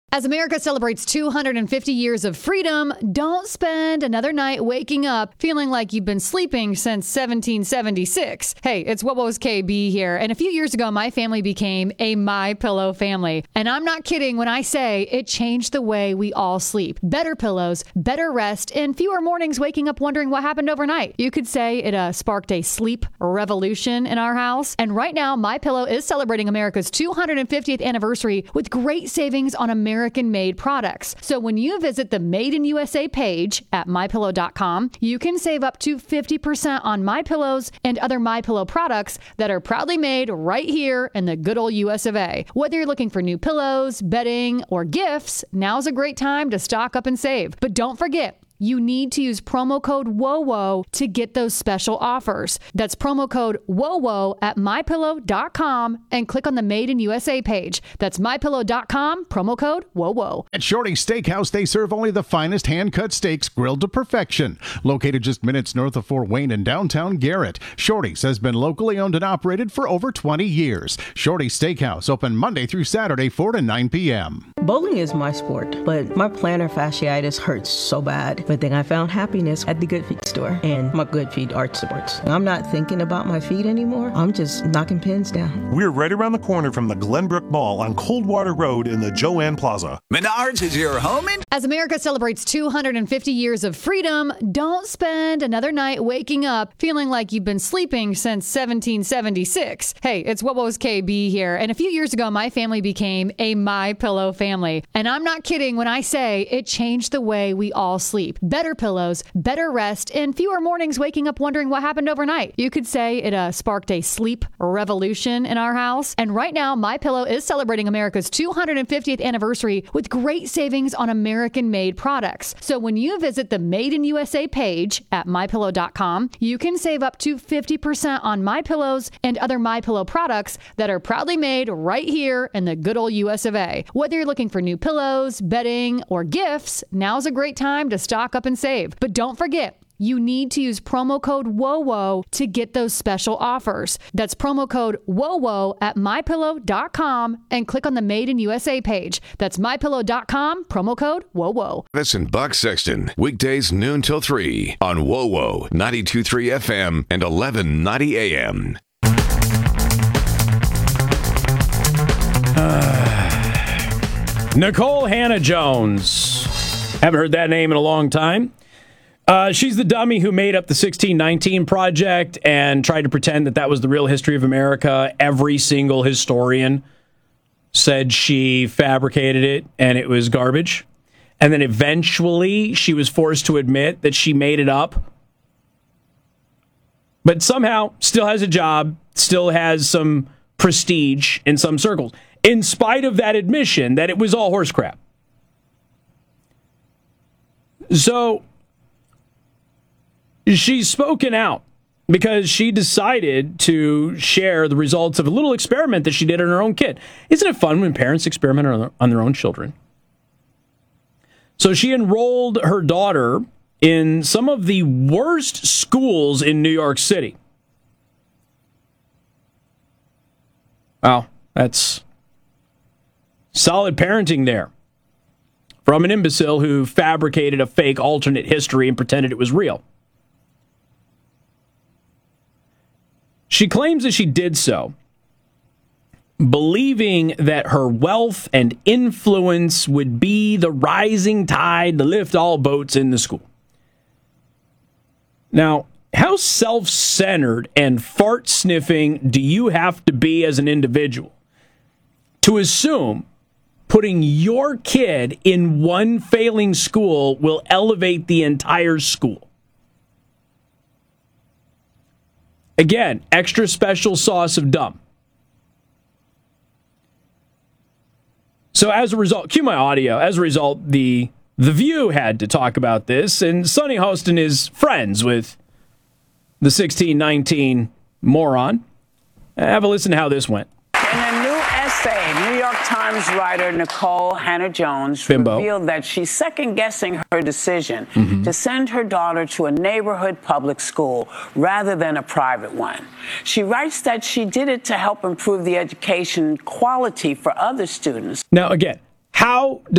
As America celebrates 250 years of freedom, don't spend another night waking up feeling like you've been sleeping since 1776. Hey, it's Wowo's KB here, and a few years ago, my family became a MyPillow family. And I'm not kidding when I say it changed the way we all sleep. Better pillows, better rest, and fewer mornings waking up wondering what happened overnight. You could say it sparked a sleep revolution in our house. And right now, MyPillow is celebrating America's 250th anniversary with great savings on American-made products. So when you visit the Made in USA page at MyPillow.com, you can save up to 50% on MyPillows and other MyPillow products that are proudly made right here in the good old US of A. Whether you're looking for new pillows, bedding, or gifts, now's a great time to stock up and save. But don't forget, you need to use promo code WOWO to get those special offers. That's promo code WOWO at MyPillow.com and click on the Made in USA page. That's MyPillow.com, promo code WOWO. At Shorty's Steakhouse, they serve only the finest hand-cut steaks grilled to perfection. Located just minutes north of Fort Wayne in downtown Garrett, Shorty's has been locally owned and operated for over 20 years. Shorty's Steakhouse, open Monday through Saturday, 4 to 9 p.m. Bowling is my sport, but my plantar fasciitis hurts so bad. But then I found happiness at the Good Feet store and my Good Feet Arch Supports. I'm not thinking about my feet anymore. I'm just knocking pins down. We're right around the corner from the Glenbrook Mall on Coldwater Road in the Joanne Plaza. Menards is your home in. As America celebrates 250 years of freedom, don't spend another night waking up feeling like you've been sleeping since 1776. Hey, it's Wowo's KB here, and a few years ago, my family became a MyPillow family. And I'm not kidding when I say it changed the way we all sleep. Better pillows, better rest, and fewer mornings waking up wondering what happened overnight. You could say it sparked a sleep revolution in our house. And right now, MyPillow is celebrating America's 250th anniversary with great savings on American-made products. So when you visit the Made in USA page at MyPillow.com, you can save up to 50% on MyPillows and other MyPillow products that are proudly made right here in the good old US of A. Whether you're looking for new pillows, bedding, or gifts, now's a great time to stock up and save. But don't forget, you need to use promo code WOWO to get those special offers. That's promo code WOWO at MyPillow.com and click on the Made in USA page. That's MyPillow.com, promo code WOWO. This and Buck Sexton, weekdays noon till 3 on WOWO 92.3 FM and 1190 AM. Nikole Hannah-Jones. Haven't heard that name in a long time. She's the dummy who made up the 1619 Project and tried to pretend that that was the real history of America. Every single historian said she fabricated it and it was garbage. And then eventually she was forced to admit that she made it up. But somehow still has a job, still has some prestige in some circles, in spite of that admission that it was all horse crap. So she's spoken out because she decided to share the results of a little experiment that she did on her own kid. Isn't it fun when parents experiment on their own children? So she enrolled her daughter in some of the worst schools in New York City. Wow, that's solid parenting there from an imbecile who fabricated a fake alternate history and pretended it was real. She claims that she did so believing that her wealth and influence would be the rising tide to lift all boats in the school. Now, how self-centered and fart-sniffing do you have to be as an individual to assume putting your kid in one failing school will elevate the entire school? Again, extra special sauce of dumb. So as a result, cue my audio. As a result, the View had to talk about this, and Sonny Hostin is friends with the 1619 moron. Have a listen to how this went. In a new essay, New York Times writer Nikole Hannah-Jones revealed that she's second-guessing her decision to send her daughter to a neighborhood public school rather than a private one. She writes that she did it to help improve the education quality for other students. Now, again, how